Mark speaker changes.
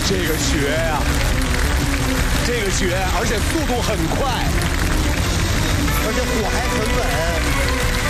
Speaker 1: 这个雪呀，这个雪，而且速度很快，
Speaker 2: 而且火还很稳。